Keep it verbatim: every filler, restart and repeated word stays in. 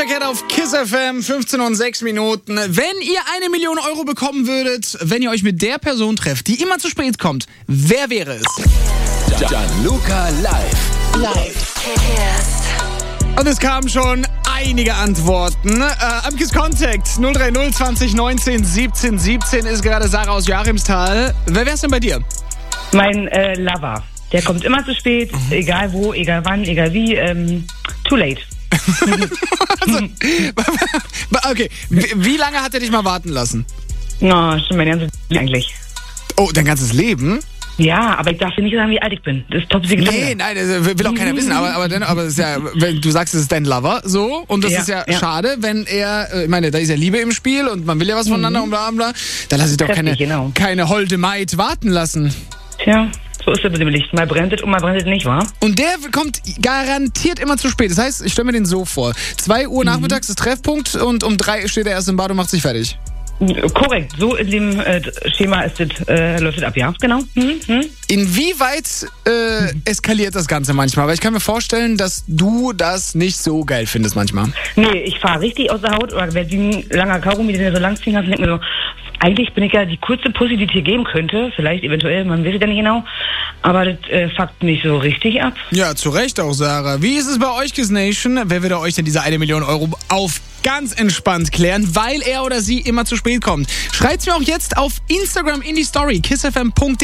Doja Cat auf Kiss F M, fünfzehn und sechs Minuten. Wenn ihr eine Million Euro bekommen würdet, wenn ihr euch mit der Person trefft, die immer zu spät kommt, wer wäre es? Gianluca live. Live. Kiss. Und es kamen schon einige Antworten. Äh, am Kiss Contact null drei null zwanzig neunzehn siebzehn siebzehn ist gerade Sarah aus Joachimsthal. Wer wär's denn bei dir? Mein äh, Lover. Der kommt immer zu spät, mhm. egal wo, egal wann, egal wie. Ähm, too late. also, okay, wie, wie lange hat er dich mal warten lassen? Na, no, schon mein ganzes Leben eigentlich. Oh, dein ganzes Leben? Ja, aber ich darf dir nicht sagen, wie alt ich bin. Das ist top secret. Nee, nein, das will auch keiner wissen. Aber, aber, aber es ist ja, wenn du sagst, es ist dein Lover, so. Und das Ja, ist ja, ja. schade, wenn er, ich meine, da ist ja Liebe im Spiel und man will ja was voneinander und bla bla. Da lasse ich doch keine, Kräftig, genau. keine holde Maid warten lassen. Tja, so ist es mit dem Licht. Mal brennt es und mal brennt es nicht, wa? Und der kommt garantiert immer zu spät. Das heißt, ich stelle mir den so vor. zwei Uhr nachmittags ist Treffpunkt und um drei steht er erst im Bad und macht sich fertig. Korrekt, so in dem äh, Schema ist das, äh, läuft es ab, ja, genau. Mhm. Mhm. Inwieweit äh, eskaliert das Ganze manchmal? Weil ich kann mir vorstellen, dass du das nicht so geil findest manchmal. Nee, ich fahre richtig aus der Haut, oder wer wie ein langer Kaugummi, den du so lang ziehen kannst, denkt mir so, eigentlich bin ich ja die kurze Pussy, die es hier geben könnte, vielleicht eventuell, man weiß es ja nicht genau, aber das äh, fuckt mich so richtig ab. Ja, zu Recht auch, Sarah. Wie ist es bei euch, Kiss Nation? Wer würde euch denn diese eine Million Euro auf ganz entspannt klären, weil er oder sie immer zu spät kommt? Schreibt's mir auch jetzt auf Instagram in die Story, kissfm punkt de.